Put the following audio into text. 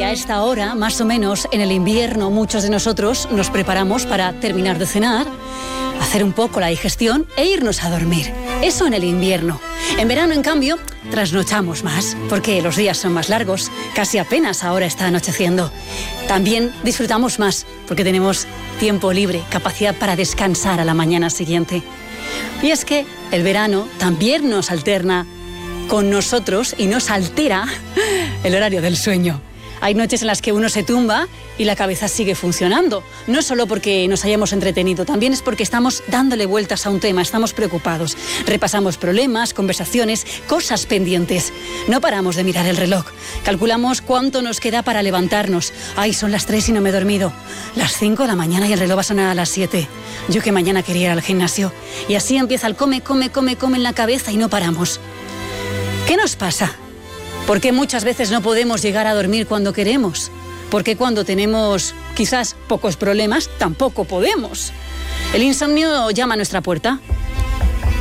a esta hora, más o menos en el invierno, muchos de nosotros nos preparamos para terminar de cenar, hacer un poco la digestión e irnos a dormir. Eso en el invierno. En verano, en cambio, trasnochamos más, porque los días son más largos, casi apenas ahora está anocheciendo. También disfrutamos más, porque tenemos tiempo libre, capacidad para descansar a la mañana siguiente. Y es que el verano también nos alterna con nosotros y nos altera el horario del sueño. Hay noches en las que uno se tumba y la cabeza sigue funcionando. No solo porque nos hayamos entretenido, también es porque estamos dándole vueltas a un tema, estamos preocupados. Repasamos problemas, conversaciones, cosas pendientes. No paramos de mirar el reloj. Calculamos cuánto nos queda para levantarnos. Ay, son las 3 y no me he dormido. Las 5 de la mañana y el reloj va a sonar a las 7. Yo que mañana quería ir al gimnasio. Y así empieza el come en la cabeza y no paramos. ¿Qué nos pasa? ¿Por qué muchas veces no podemos llegar a dormir cuando queremos? ¿Por qué cuando tenemos quizás pocos problemas tampoco podemos? El insomnio llama a nuestra puerta